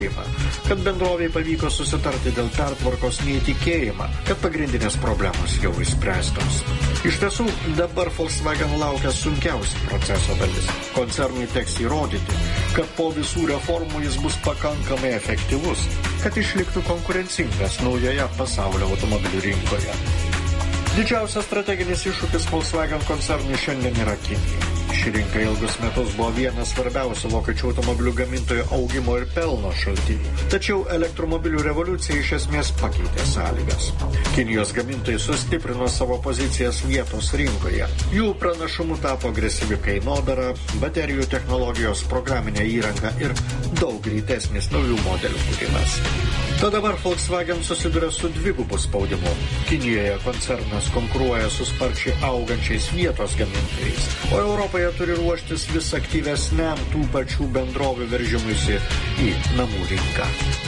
kad bendrovei pavyko susitarti dėl pertvarkos neįtikėjimą, kad pagrindinės problemos jau išspręstos. Iš tiesų, dabar Volkswagen laukia sunkiausia proceso dalis. Koncernui teks įrodyti, kad po visų reformų jis bus pakankamai efektyvus, kad išliktų konkurencingas naujoje pasaulio automobilių rinkoje. Didžiausias strateginis iššūkis Volkswagen koncernui šiandien yra Kinija. Ši rinka ilgus metus buvo vienas svarbiausių vokiečių automobilių gamintojų augimo ir pelno šaltinių. Tačiau elektromobilių revoliucija iš esmės pakeitė sąlygas. Kinijos gamintojai sustiprino savo pozicijas vietos rinkoje. Jų pranašumu tapo agresyvi kainodara, baterijų technologijos, programinė įranga ir daug greitesnis naujų modelių kūrimas. Tad dabar Volkswagen susiduria su dvigubu spaudimu. Kinijoje koncernas konkuruoja su sparčiai augančiais vietos gamintojais, o Europoje turi ruoštis vis aktyvesniam tų pačių bendrovių veržimuisi į namų rinką.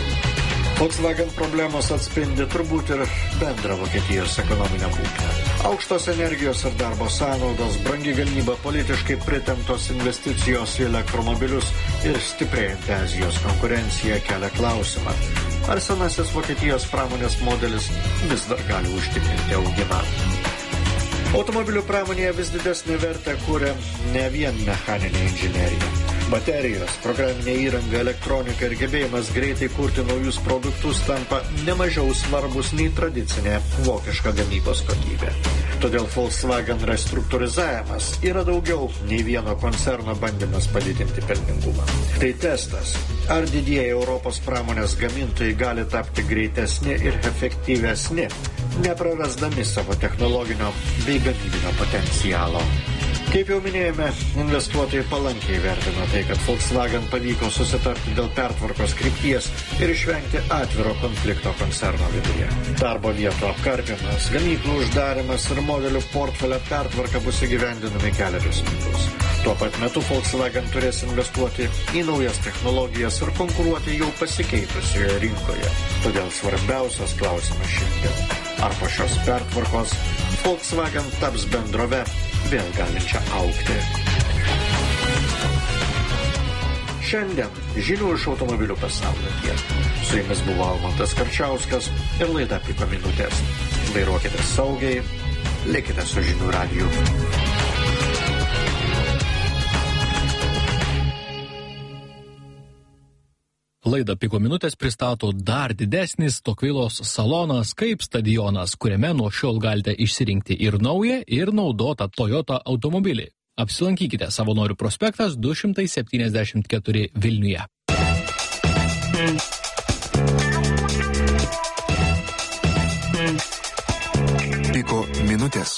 Volkswagen problemos atspindi turbūt ir bendrą Vokietijos ekonominę būklę. Aukštos energijos ir darbo sąnaudos, brangi gamyba, politiškai pritemptos investicijos į elektromobilius ir stiprėjanti Azijos konkurencija kelia klausimą, ar senasis Vokietijos pramonės modelis vis dar gali užtikrinti augimą. Automobilių pramonėje vis didesnį vertę kūrė ne vien mechaninė inžinerija. Baterijos, programinė įranga, elektronika ir gebėjimas greitai kurti naujus produktus tampa nemažiau svarbus nei tradicinė vokiška gamybos kokybė. Todėl Volkswagen restruktūrizavimas yra daugiau nei vieno koncerno bandymas padidinti pelningumą. Tai testas, ar didieji Europos pramonės gamintojai gali tapti greitesni ir efektyvesni, neprarasdami savo technologinio bei gamybinio potencialo. Kaip jau minėjome, investuotojai palankiai vertino tai, kad Volkswagen pavyko susitarti dėl pertvarkos krypties ir išvengti atviro konflikto koncerno viduje. Darbo vietų apkarpymas, gamyklų uždarimas ir modelių portfelio pertvarka bus įgyvendinami kelerius metus. Tuo pat metu Volkswagen turės investuoti į naujas technologijas ir konkuruoti jau pasikeitusioje rinkoje. Todėl svarbiausias klausimas šiandien. Ar po šios pertvarkos Volkswagen taps bendrove vėl galinčia augti? Šiandien žinių iš automobilių pasaulio tiek. Su jumis buvo Almantas Karčiauskas ir laida Piko minutės. Vairuokite saugiai, likite su Žinių radiju. Laidą Piko minutės pristato dar didesnis Tokvilos salonas kaip stadionas, kuriame nuo šiol galite išsirinkti ir naują, ir naudotą Toyota automobilį. Apsilankykite Savanorių prospektas 274 Vilniuje. Piko minutės.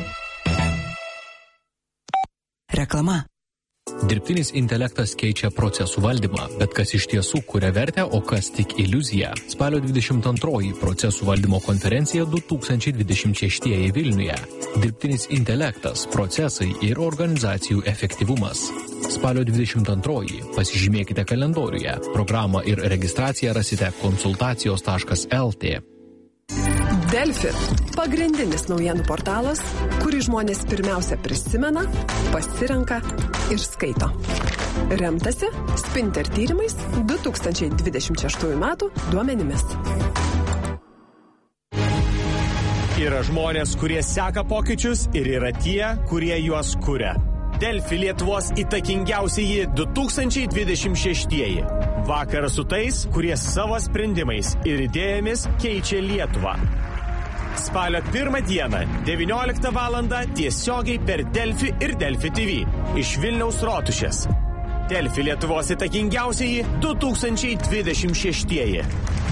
Reklama. Dirbtinis intelektas keičia procesų valdymą, bet kas iš tiesų kuria vertę, o kas tik iliuzija. Spalio 22 procesų valdymo konferencija 2026 Vilniuje. Dirbtinis intelektas, procesai ir organizacijų efektyvumas. Spalio 22 pasižymėkite kalendoriuje. Programą ir registraciją rasite konsultacijos.lt. Delfi – pagrindinis naujienų portalas, kurį žmonės pirmiausia prisimena, pasirenka ir skaito. Remtasi Spinter tyrimais 2026 metų duomenimis. Yra žmonės, kurie seka pokyčius ir yra tie, kurie juos kuria. Delfi Lietuvos įtakingiausieji 2026. Vakaras su tais, kurie savo sprendimais ir idėjomis keičia Lietuvą. Spalio 1 dieną, 19 valandą, tiesiogiai per Delfi ir Delfi TV iš Vilniaus Rotušės. Delfi Lietuvos įtakingiausieji 2026.